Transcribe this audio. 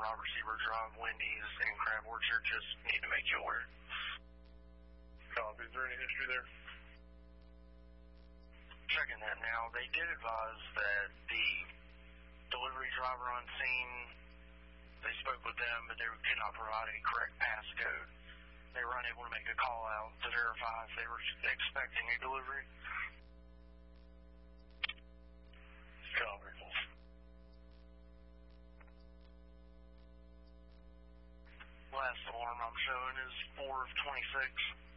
Robert Seaver Drive, Wendy's, and Crab Orchard. Just need to make you aware. Copy. Is there any history there? Checking that now. They did advise that the delivery driver on scene, they spoke with them, but they did not provide a correct passcode. They were unable to make a call out to verify if they were expecting a delivery. Copy. Last alarm I'm showing is 4 of 26.